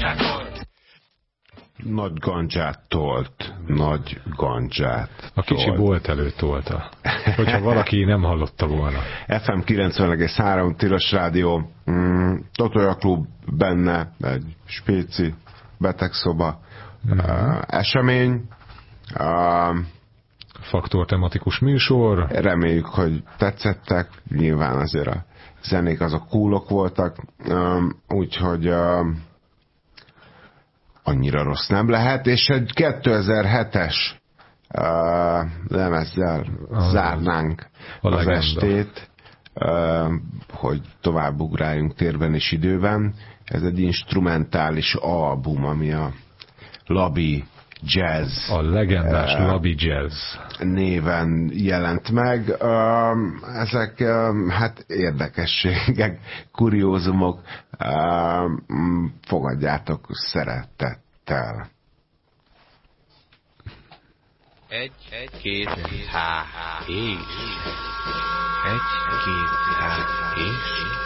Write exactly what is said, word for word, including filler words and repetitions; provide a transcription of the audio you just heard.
Nagy gandzsát tolt, nagy gandzsát. A kicsi tolt. bolt előtt tolta, hogyha valaki nem hallotta volna. ef em kilencven egész három Tilos Rádió, mm, Totolja Klub, benne egy spéci betegszoba, mm. uh, esemény. Uh, Faktor tematikus műsor. Reméljük, hogy tetszettek. Nyilván azért a zenék azok coolok voltak, um, úgyhogy uh, annyira rossz nem lehet, és egy kétezer-hetes uh, lemezzel ah, zárnánk az legenda. estét, uh, hogy tovább ugráljunk térben és időben. Ez egy instrumentális album, ami a Labi Jazz. A legendás uh, Labi Jazz néven jelent meg. Uh, ezek uh, hát érdekességek, kuriózumok. Uh, fogadjátok szeretettel. Egy, egy, két, há, és. Egy, két, há, és.